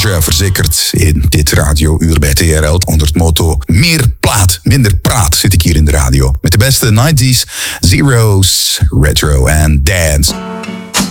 Georgia verzekerd in dit radiouur bij TRL. Onder het motto meer plaat, minder praat zit ik hier in de radio. Met de beste 90s, zeros, retro en dance.